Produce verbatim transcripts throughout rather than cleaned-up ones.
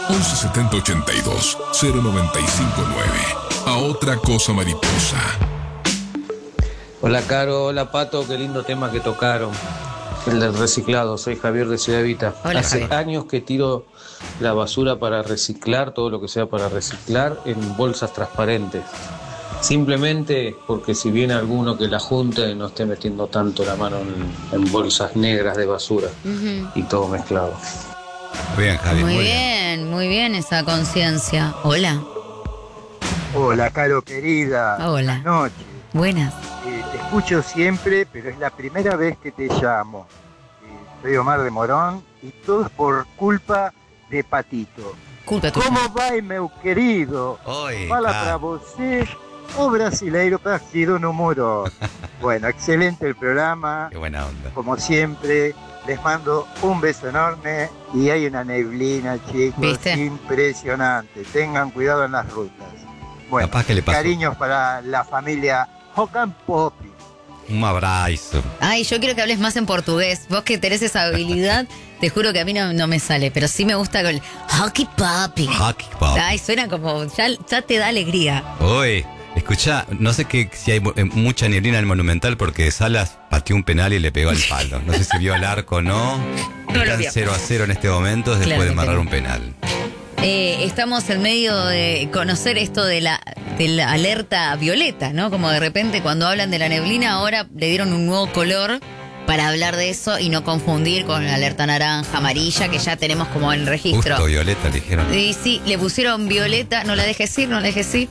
once setenta ochenta y dos cero noventa y cinco nueve. A otra cosa mariposa. Hola Caro, hola Pato, qué lindo tema que tocaron. El del reciclado, soy Javier de Ciudad Evita. Hola, Hace Javier. años que tiro la basura para reciclar, todo lo que sea para reciclar, en bolsas transparentes. Simplemente porque si viene alguno que la junte, no esté metiendo tanto la mano en, en bolsas negras de basura Ujú. y todo mezclado. Muy bien, Javi. Muy, Muy bien, muy bien esa conciencia. Hola. Hola, Caro querida. Hola. Buenas noches. Buenas. Eh, te escucho siempre, pero es la primera vez que te llamo. Eh, soy Omar de Morón y todo es por culpa de Patito. Culpa tuya. ¿Cómo vai, meu querido? Oi, Fala cara. pra você, o brasileiro partido número. Bueno, excelente el programa. Qué buena onda. Como siempre, les mando un beso enorme y hay una neblina, chicos, ¿Viste? impresionante. Tengan cuidado en las rutas. Bueno, Capaz que le pasó. cariños para la familia Hokan Popi. Un abrazo. Ay, yo quiero que hables más en portugués. Vos que tenés esa habilidad, te juro que a mí no, no me sale, pero sí me gusta con el hockey papi. Hockey pop. Ay, suena como, ya, ya te da alegría. Oye, escucha, no sé qué, si hay mu- eh, mucha neblina en el Monumental porque Salas pateó un penal y le pegó al palo. No sé si vio el arco o no. No lo Están vio. cero a cero en este momento después Claro de que amarrar sí. un penal. Eh, estamos en medio de conocer esto de la, de la alerta violeta, ¿no? Como de repente cuando hablan de la neblina, ahora le dieron un nuevo color para hablar de eso y no confundir con la alerta naranja, amarilla, que ya tenemos como en registro. Justo Violeta le dijeron. Y sí, le pusieron violeta, no la dejes ir, no la dejes ir.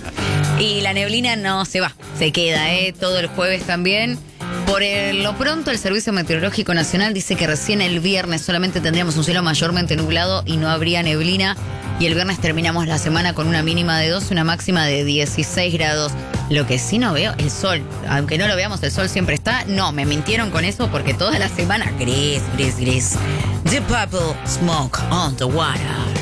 Y la neblina no se va, se queda, ¿eh? Todo el jueves también. Por el- lo pronto, el Servicio Meteorológico Nacional dice que recién el viernes solamente tendríamos un cielo mayormente nublado y no habría neblina. Y el viernes terminamos la semana con una mínima de dos y una máxima de dieciséis grados. Lo que sí no veo, el sol. Aunque no lo veamos, el sol siempre está. No, me mintieron con eso porque toda la semana gris, gris, gris. The Purple Smoke on the Water.